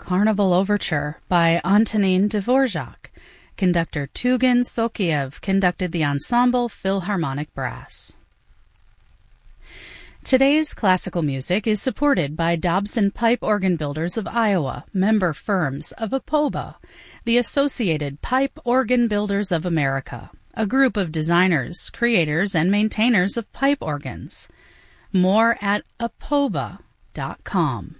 Carnival Overture by Antonin Dvorak. Conductor Tugan Sokiev conducted the Ensemble Philharmonic Brass. Today's classical music is supported by Dobson Pipe Organ Builders of Iowa, member firms of APOBA, the Associated Pipe Organ Builders of America, a group of designers, creators, and maintainers of pipe organs. More at apoba.com.